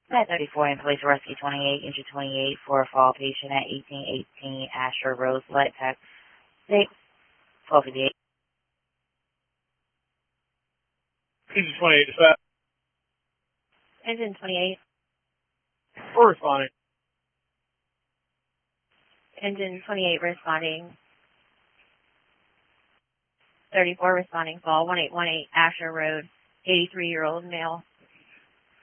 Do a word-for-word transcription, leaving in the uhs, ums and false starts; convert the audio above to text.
At thirty-four, in place of rescue twenty-eight, injured twenty-eight for a fall patient at eighteen eighteen Asher Road, Select Tech, six, twelve fifty-eight. Engine twenty-eight, dispatch. Engine twenty-eight. We're responding. Engine twenty-eight responding. thirty-four responding, fall one eight one eight Asher Road, eighty-three-year-old male.